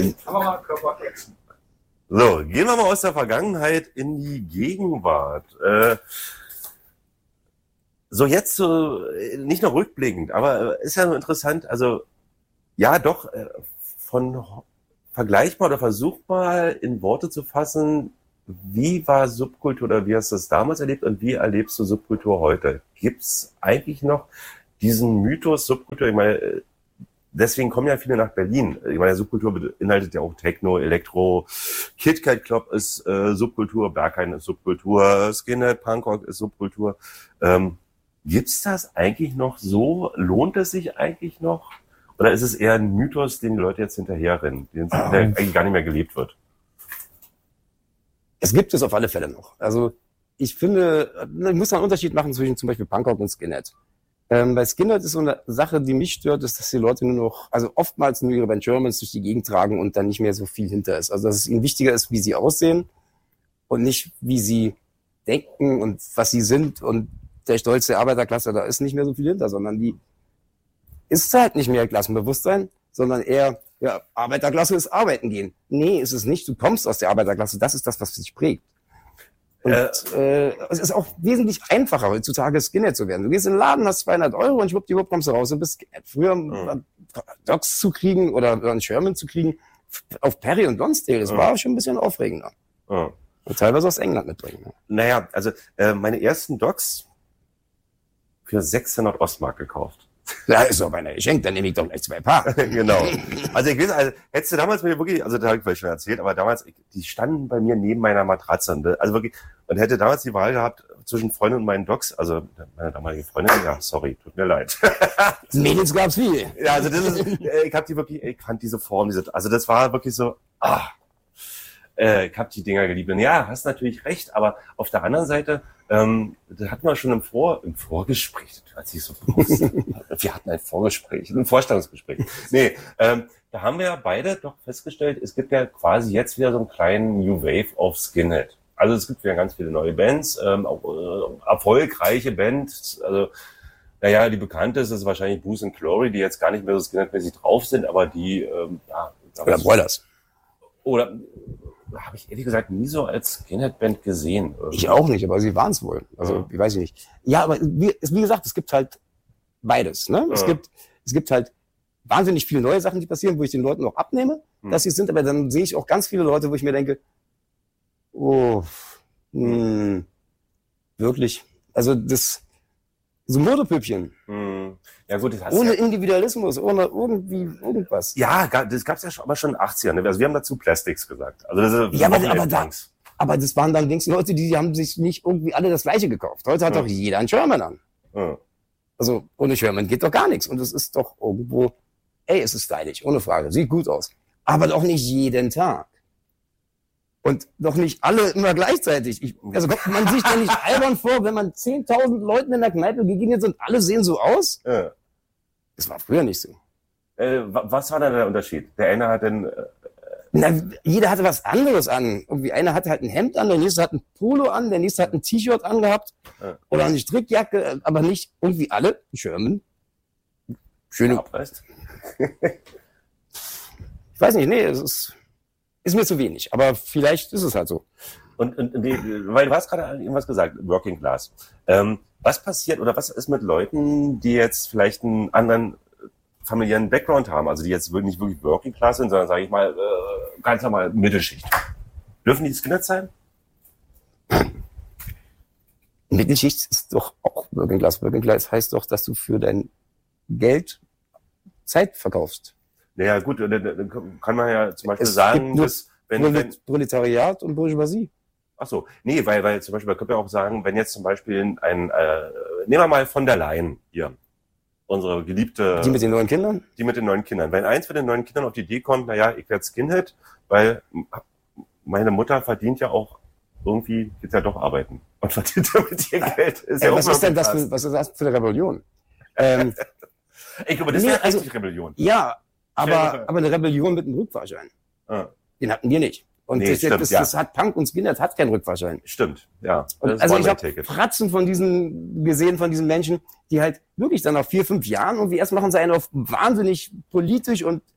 So, gehen wir mal aus der Vergangenheit in die Gegenwart. So jetzt so, nicht nur rückblickend, aber ist ja so interessant, also ja doch, vergleich mal oder versuch mal in Worte zu fassen, wie war Subkultur oder wie hast du das damals erlebt und wie erlebst du Subkultur heute? Gibt's eigentlich noch diesen Mythos Subkultur? Ich meine, deswegen kommen ja viele nach Berlin. Ich meine, Subkultur beinhaltet ja auch Techno, Elektro, KitKat Club ist Subkultur, Berghain ist Subkultur, Skinhead, Punkrock ist Subkultur. Gibt's das eigentlich noch so? Lohnt es sich eigentlich noch? Oder ist es eher ein Mythos, den die Leute jetzt hinterherrennen, der eigentlich gar nicht mehr gelebt wird? Es gibt es auf alle Fälle noch. Also ich finde, ich muss einen Unterschied machen zwischen zum Beispiel Punkrock und Skinhead. Bei Skinhead ist so eine Sache, die mich stört, ist, dass die Leute nur noch, also oftmals nur ihre Band Germans durch die Gegend tragen und dann nicht mehr so viel hinter ist. Also dass es ihnen wichtiger ist, wie sie aussehen und nicht, wie sie denken und was sie sind. Und der Stolz der Arbeiterklasse, da ist nicht mehr so viel hinter, sondern die ist halt nicht mehr Klassenbewusstsein, sondern eher, ja, Arbeiterklasse ist arbeiten gehen. Nee, ist es nicht. Du kommst aus der Arbeiterklasse. Das ist das, was dich prägt. Und es ist auch wesentlich einfacher, heutzutage Skinhead zu werden. Du gehst in den Laden, hast 200 € und schwuppdiwupp kommst du raus und bist Skinhead. Früher Docs zu kriegen oder einen Sherman zu kriegen auf Perry und Lonsdale, das war schon ein bisschen aufregender. Und teilweise aus England mitbringen. Naja, also meine ersten Docs für 600 Ostmark gekauft. Ja, ist doch einer geschenkt, dann nehme ich doch gleich 2 Paar. Genau. Also ich weiß, also hättest du damals mir wirklich, also da habe ich vielleicht schon erzählt, aber damals, die standen bei mir neben meiner Matratze. Also wirklich, und hätte damals die Wahl gehabt zwischen Freundin und meinen Docs, also meine damalige Freundin, ja, sorry, tut mir leid. Mädels gab's viel. Ja, also das ist, ich fand diese Form, also das war wirklich so, ich hab die Dinger geliebt. Und ja, hast natürlich recht, aber auf der anderen Seite, das hatten wir schon im Vorgespräch, das hört sich so groß. Wir hatten ein Vorgespräch, ein Vorstellungsgespräch. Nee, da haben wir ja beide doch festgestellt, es gibt ja quasi jetzt wieder so einen kleinen New Wave of Skinhead. Also es gibt wieder ganz viele neue Bands, auch erfolgreiche Bands, also naja, die bekannteste ist wahrscheinlich Booze and Glory, die jetzt gar nicht mehr so Skinhead-mäßig drauf sind, aber die, oder Broilers. Oder habe ich ehrlich gesagt nie so als Skinhead-Band gesehen. Irgendwie. Ich auch nicht, aber sie waren es wohl. Also, ich weiß nicht. Ja, aber wie gesagt, es gibt halt beides. Ne? Es gibt halt wahnsinnig viele neue Sachen, die passieren, wo ich den Leuten auch abnehme, dass sie es sind, aber dann sehe ich auch ganz viele Leute, wo ich mir denke, wirklich. Also so Modepüppchen. Ja gut, das ohne Individualismus, ohne irgendwie irgendwas. Ja, das gab's ja schon, aber schon in den 80ern. Also wir haben dazu Plastics gesagt. Also das ist ja, aber das waren dann Leute, die haben sich nicht irgendwie alle das Gleiche gekauft. Heute hat doch jeder einen Sherman an. Also ohne Sherman geht doch gar nichts. Und es ist doch irgendwo, es ist stylisch, ohne Frage. Sieht gut aus. Aber doch nicht jeden Tag. Und doch nicht alle immer gleichzeitig. Also kommt man sich doch nicht albern vor, wenn man 10.000 Leuten in der Kneipe begegnet und alle sehen so aus? Ja. Das war früher nicht so. Was war da der Unterschied? Der eine hat dann... jeder hatte was anderes an. Irgendwie einer hatte halt ein Hemd an, der nächste hat ein Polo an, der nächste hat ein T-Shirt angehabt oder eine Strickjacke, aber nicht irgendwie alle. Sherman. Schöne... Abreißt. Ich weiß nicht, es ist mir zu wenig, aber vielleicht ist es halt so. Und weil du hast gerade irgendwas gesagt, Working Class. Was passiert oder was ist mit Leuten, die jetzt vielleicht einen anderen familiären Background haben, also die jetzt nicht wirklich Working Class sind, sondern, sage ich mal, ganz normal Mittelschicht. Dürfen die Skinheads sein? Mittelschicht ist doch auch Working Class. Working Class heißt doch, dass du für dein Geld Zeit verkaufst. Naja, gut, dann kann man ja zum Beispiel sagen, dass wenn Proletariat und Bourgeoisie. Ach so, nee, weil zum Beispiel, man könnte ja auch sagen, wenn jetzt zum Beispiel nehmen wir mal von der Leyen hier, unsere geliebte... Die mit den 9 Kindern? Die mit den 9 Kindern. Wenn eins von den 9 Kindern auf die Idee kommt, naja, ich werde Skinhead, weil meine Mutter verdient ja auch irgendwie, geht ja doch arbeiten und verdient damit ihr Geld. Ist ja was ist denn was ist das für eine Rebellion? Ich glaube, das wäre richtig Rebellion. Ja, aber eine Rebellion mit einem Rückfahrschein. Den hatten wir nicht. Und das hat Punk und Skinhead hat keinen Rückfahrschein. Stimmt, ja. Also ich habe Fratzen von diesen Menschen, die halt wirklich dann nach 4, 5 Jahren irgendwie erst machen sie einen auf wahnsinnig politisch und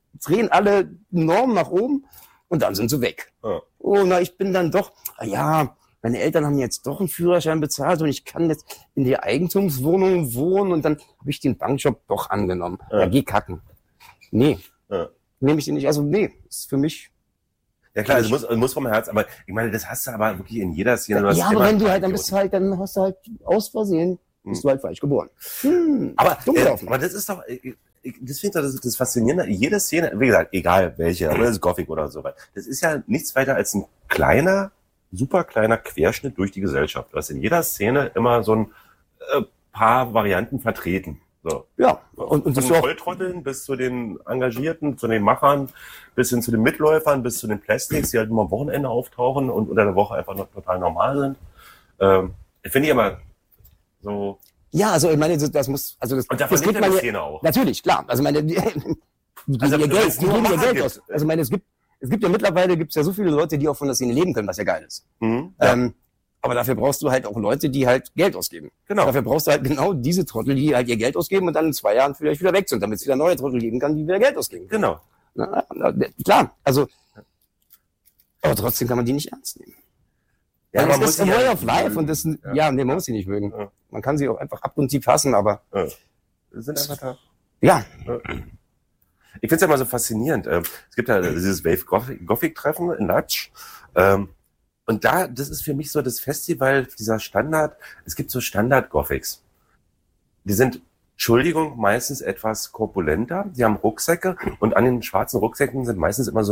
drehen alle enorm nach oben und dann sind sie weg. Ja. Oh, na, ich bin dann doch, meine Eltern haben jetzt doch einen Führerschein bezahlt und ich kann jetzt in der Eigentumswohnung wohnen und dann habe ich den Bankjob doch angenommen. Ja, geh kacken. Nee, nehme ich den nicht. Also nee, ist für mich... Ja klar, also muss vom Herz, aber ich meine, das hast du aber wirklich in jeder Szene. Ja, aber wenn du halt, dann hast du halt aus Versehen, bist du halt falsch geboren. Aber das ist doch... Das finde ich das Faszinierende. Jede Szene, wie gesagt, egal welche, aber das ist Gothic oder so weiter. Das ist ja nichts weiter als ein super kleiner Querschnitt durch die Gesellschaft. Du hast in jeder Szene immer so ein paar Varianten vertreten. So. Ja, und von den Volltrotteln bis zu den Engagierten, zu den Machern, bis hin zu den Mitläufern, bis zu den Plastics, die halt immer am Wochenende auftauchen und unter der Woche einfach noch total normal sind. Finde ich immer so. Ja, also ich meine, das muss, also das, und davon das gibt man die Szene auch. Natürlich, klar. Also meine, die geben ihr Geld aus. Also meine, es gibt ja mittlerweile ja so viele Leute, die auch von der Szene leben können, was ja geil ist. Aber dafür brauchst du halt auch Leute, die halt Geld ausgeben. Genau. Dafür brauchst du halt genau diese Trottel, die halt ihr Geld ausgeben und dann in 2 Jahren vielleicht wieder weg sind, damit es wieder neue Trottel geben kann, die wieder Geld ausgeben. Genau. Klar, also, aber trotzdem kann man die nicht ernst nehmen. Ja, man ist a way of life und das, man muss sie nicht mögen. Ja. Man kann sie auch einfach abgrundtief hassen, aber. Sind einfach da. Ja. Ich finde es ja immer so faszinierend. Es gibt ja dieses Wave Gothic-Treffen in Natsch. Und das ist für mich so das Festival, dieser Standard. Es gibt so Standard-Gothics. Die sind, Entschuldigung, meistens etwas korpulenter. Die haben Rucksäcke und an den schwarzen Rucksäcken sind meistens immer so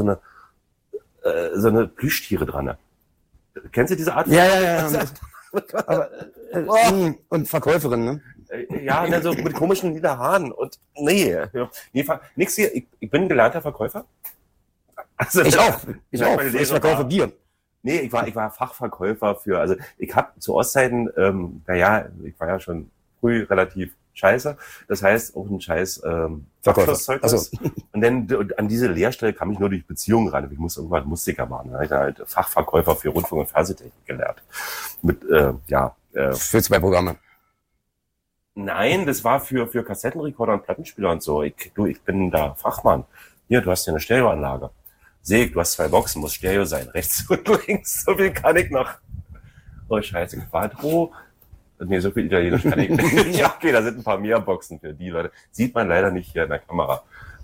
eine Plüschtiere dran. Kennst du diese Art? Ja. Aber, und Verkäuferin, ne? Ja, so mit komischen lila Haaren und nix hier. Ich bin ein gelernter Verkäufer. Also, ich auch. Ich verkaufe Bier. Nee, ich war Fachverkäufer ich habe zu Ostzeiten, ich war ja schon früh relativ scheiße. Das heißt, auch ein scheiß Abschlusszeugnis. Und dann an diese Lehrstelle kam ich nur durch Beziehungen ran. Ich musste irgendwann Musiker machen. Da habe ich halt Fachverkäufer für Rundfunk- und Fernsehtechnik gelernt. Für 2 Programme. Nein, das war für Kassettenrekorder und Plattenspieler und so. Ich bin da Fachmann. Hier, du hast hier eine Stereoanlage. Du hast 2 Boxen, muss Stereo sein. Rechts und links. So viel kann ich noch. Oh, scheiße. Quadro. Nee, so viel Italienisch kann ich nicht. Ja, okay, da sind ein paar mehr Boxen für die Leute. Sieht man leider nicht hier in der Kamera.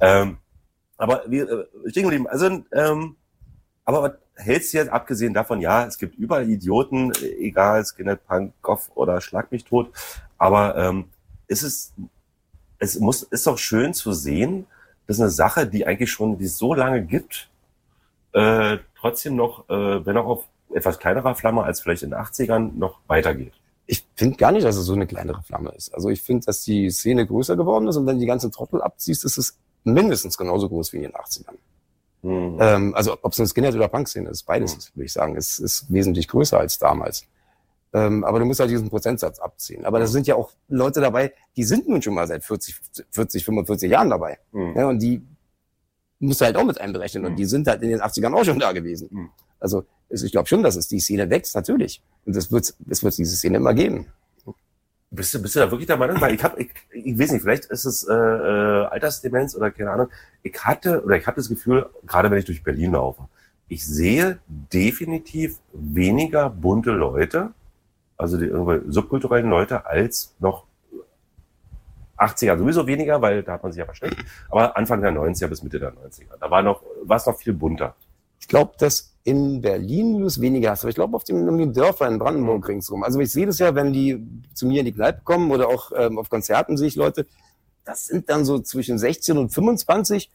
Aber wir stehen geblieben. Also, aber was hältst du jetzt abgesehen davon? Ja, es gibt überall Idioten, egal, Skinhead, Punk, Goth oder Schlag mich tot. Aber ist doch schön zu sehen, dass eine Sache, die es so lange gibt, trotzdem noch, wenn auch auf etwas kleinerer Flamme als vielleicht in den 80ern, noch weitergeht. Ich finde gar nicht, dass es so eine kleinere Flamme ist. Also ich finde, dass die Szene größer geworden ist und wenn du die ganzen Trottel abziehst, ist es mindestens genauso groß wie in den 80ern. Also ob es eine Skinhead- oder Punk-Szene ist, beides würde ich sagen. Es ist wesentlich größer als damals. Aber du musst halt diesen Prozentsatz abziehen. Aber da sind ja auch Leute dabei, die sind nun schon mal seit 40, 45 Jahren dabei. Ja, und die musst du halt auch mit einberechnen. Und die sind halt in den 80ern auch schon da gewesen. Also ich glaube schon, dass es die Szene wächst, natürlich. Und es wird diese Szene immer geben. Bist du da wirklich der Meinung? Weil ich weiß nicht, vielleicht ist es Altersdemenz oder keine Ahnung. Ich habe das Gefühl, gerade wenn ich durch Berlin laufe, ich sehe definitiv weniger bunte Leute, also die subkulturellen Leute, als noch 80er sowieso weniger, weil da hat man sich ja versteckt. Aber Anfang der 90er bis Mitte der 90er, da war es noch viel bunter. Ich glaube, dass in Berlin du es weniger hast, aber ich glaube auf den Dörfern in Brandenburg ringsrum. Also ich sehe das ja, wenn die zu mir in die Kneipe kommen oder auch auf Konzerten sehe ich Leute, das sind dann so zwischen 16 und 25.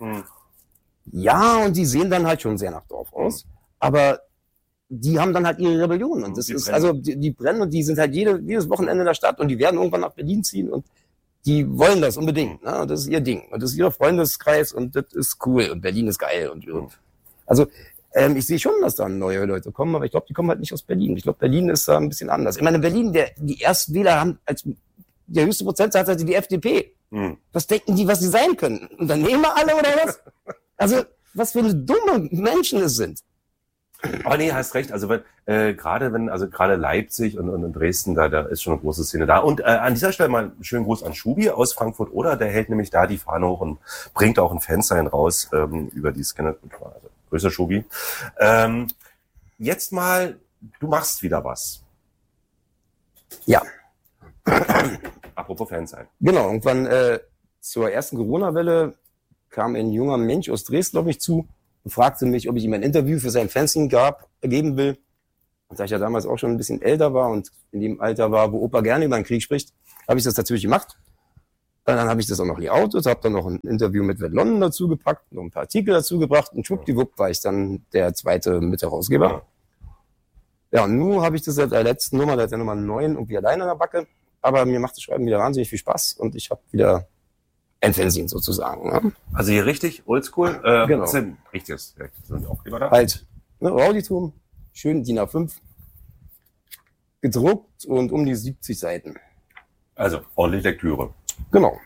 Ja, und die sehen dann halt schon sehr nach Dorf aus. Aber die haben dann halt ihre Rebellion. Und das ist, also die brennen und die sind halt jedes Wochenende in der Stadt und die werden irgendwann nach Berlin ziehen und die wollen das unbedingt. Ne? Und das ist ihr Ding. Und das ist ihr Freundeskreis und das ist cool. Und Berlin ist geil. Also ich sehe schon, dass da neue Leute kommen, aber ich glaube, die kommen halt nicht aus Berlin. Ich glaube, Berlin ist da ein bisschen anders. Ich meine, in Berlin, die Erstwähler haben der höchste Prozentsatz hatte die FDP. Was denken die, was sie sein können? Unternehmer alle oder was? Also, was für eine dumme Menschen es sind. Aber nee, hast recht. Also gerade Leipzig und Dresden, da ist schon eine große Szene da. Und an dieser Stelle mal einen schönen Gruß an Schubi aus Frankfurt oder der hält nämlich da die Fahne hoch und bringt auch ein Fansign raus über die Skinhead-Kultur. Also größer Schubi. Jetzt mal, du machst wieder was. Ja. Apropos Fansign. Genau, irgendwann zur ersten Corona-Welle kam ein junger Mensch aus Dresden auf mich zu und fragte mich, ob ich ihm ein Interview für sein Fanzine geben will. Und da ich ja damals auch schon ein bisschen älter war und in dem Alter war, wo Opa gerne über den Krieg spricht, habe ich das natürlich gemacht. Dann habe ich das auch noch layoutet, habe dann noch ein Interview mit Red London dazu gepackt, noch ein paar Artikel dazu gebracht und schwuppdiwupp war ich dann der zweite Mitherausgeber. Ja, und nun habe ich das seit der letzten Nummer, seit der Nummer 9 irgendwie alleine an der Backe. Aber mir macht das Schreiben wieder wahnsinnig viel Spaß und ich habe wieder ein Fanzine sozusagen. Ne? Also hier richtig oldschool. Genau. Richtiges. Sind auch lieber da. Halt, ne, Rauditum, schön DIN A5, gedruckt und um die 70 Seiten. Also ordentlich Lektüre. Genau.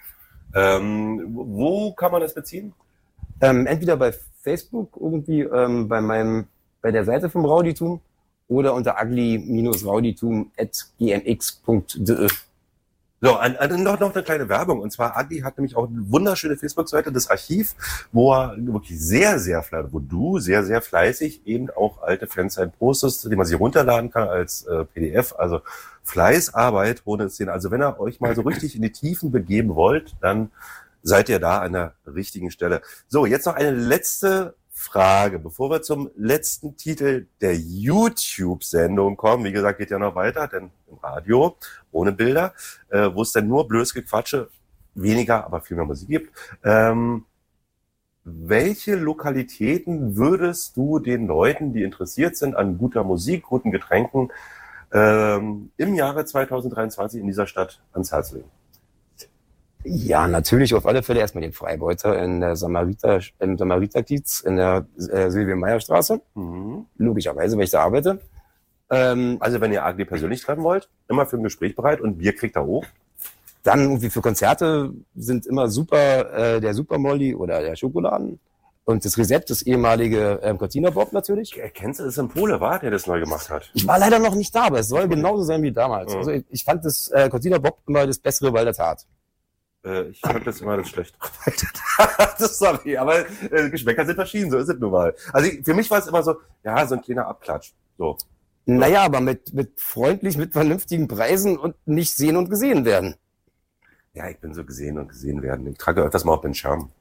Wo kann man das beziehen? Entweder bei Facebook irgendwie bei der Seite vom Rauditum oder unter ugly-rauditum@gmx.de. So, noch eine kleine Werbung. Und zwar, Ugly hat nämlich auch eine wunderschöne Facebook-Seite, das Archiv, wo er wirklich wo du sehr, sehr fleißig eben auch alte Fansign postest, die man sich runterladen kann als PDF. Also Fleißarbeit ohne Szene. Also wenn ihr euch mal so richtig in die Tiefen begeben wollt, dann seid ihr da an der richtigen Stelle. So, jetzt noch eine letzte Frage, bevor wir zum letzten Titel der YouTube-Sendung kommen. Wie gesagt, geht ja noch weiter, denn im Radio, ohne Bilder, wo es dann nur blödes Gequatsche, weniger, aber viel mehr Musik gibt. Welche Lokalitäten würdest du den Leuten, die interessiert sind an guter Musik, guten Getränken, im Jahre 2023 in dieser Stadt ans Herz legen? Ja, natürlich auf alle Fälle erstmal den Freibeuter im Samariterkiez in der Silvia-Meyer-Straße. Logischerweise, weil ich da arbeite. Also wenn ihr Ugly persönlich treffen wollt, immer für ein Gespräch bereit und Bier kriegt er hoch. Dann irgendwie für Konzerte sind immer super der Supermolly oder der Schokoladen. Und das Rezept, das ehemalige Cortina Bob natürlich. Kennst du das im Pole, war, der das neu gemacht hat? Ich war leider noch nicht da, aber es soll genauso sein wie damals. Also ich fand das Cortina Bob immer das bessere Walter Tat. Ich fand das immer das schlechte. Sorry, aber Geschmäcker sind verschieden, so ist es nun mal. Also für mich war es immer so, ja, so ein kleiner Abklatsch. So. Naja, aber mit vernünftigen Preisen und nicht sehen und gesehen werden. Ja, ich bin so gesehen und gesehen werden. Ich trage öfters mal auf den Schirm.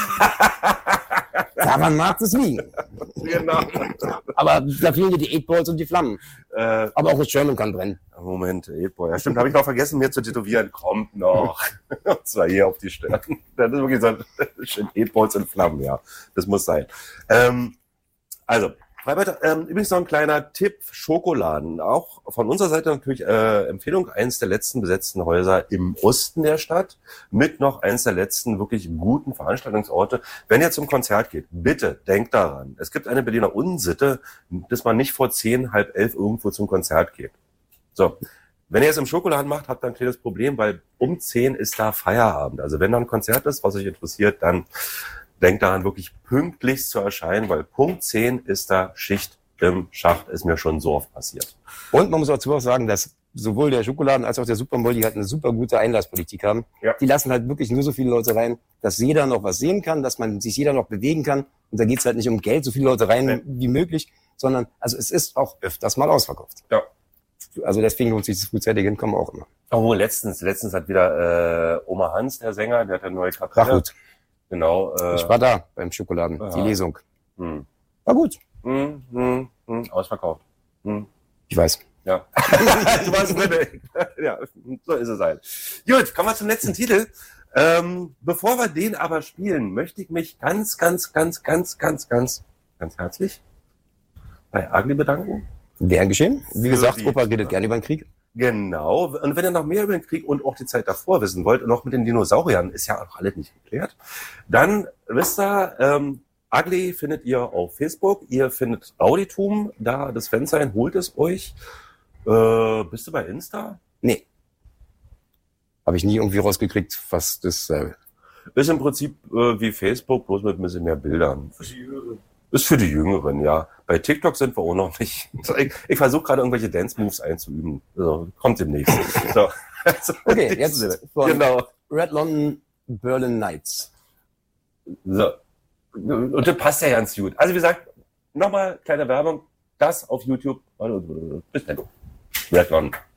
Daran mag es liegen. Genau. Aber da fehlen dir die 8-Balls und die Flammen. Aber auch das Sherman kann brennen. Moment, 8-Ball. Ja, stimmt, habe ich noch vergessen, mir zu tätowieren. Kommt noch. Und zwar hier auf die Stirn. Das ist wirklich so schön 8-Balls und Flammen, ja. Das muss sein. Also, Freibeuter, übrigens noch ein kleiner Tipp, Schokoladen. Auch von unserer Seite natürlich Empfehlung, eins der letzten besetzten Häuser im Osten der Stadt, mit noch eins der letzten wirklich guten Veranstaltungsorte. Wenn ihr zum Konzert geht, bitte denkt daran, es gibt eine Berliner Unsitte, dass man nicht vor 10, halb 11 irgendwo zum Konzert geht. So, wenn ihr es im Schokoladen macht, habt ihr ein kleines Problem, weil um 10 ist da Feierabend. Also wenn da ein Konzert ist, was euch interessiert, dann denkt daran, wirklich pünktlich zu erscheinen, weil Punkt 10 ist da Schicht im Schacht, ist mir schon so oft passiert. Und man muss dazu auch sagen, dass sowohl der Schokoladen als auch der Supermolly halt eine super gute Einlasspolitik haben. Ja. Die lassen halt wirklich nur so viele Leute rein, dass jeder noch was sehen kann, dass man sich jeder noch bewegen kann. Und da geht's halt nicht um Geld, so viele Leute rein wie möglich, sondern also es ist auch öfters mal ausverkauft. Ja. Also deswegen lohnt sich das frühzeitige Hinkommen auch immer. Oh, letztens hat wieder Oma Hans, der Sänger, der hat eine neue Kapelle. Ach gut. Genau. Ich war da beim Schokoladen, die Lesung. War gut. Ausverkauft. Ich weiß. Ja. Du warst drin. Ja, so ist es halt. Gut, kommen wir zum letzten Titel. Bevor wir den aber spielen, möchte ich mich ganz herzlich bei Ugly bedanken. Gern geschehen. Wie gesagt, die- Opa redet gerne über den Krieg. Genau. Und wenn ihr noch mehr über den Krieg und auch die Zeit davor wissen wollt und auch mit den Dinosauriern, ist ja auch alles nicht geklärt, dann wisst ihr, Ugly findet ihr auf Facebook, ihr findet Rauditum, da das Fansign, holt es euch. Bist du bei Insta? Nee. Habe ich nie irgendwie rausgekriegt, was das Ist im Prinzip wie Facebook, bloß mit ein bisschen mehr Bildern. Ist für die Jüngeren, ja. Bei TikTok sind wir auch noch nicht. Ich versuche gerade irgendwelche Dance-Moves einzuüben. Also, kommt demnächst. So. Also, Okay, jetzt von genau. Red London Berlin Nights. So. Und das passt ja ganz gut. Also wie gesagt, nochmal kleine Werbung. Das auf YouTube. Bis dann. Red London.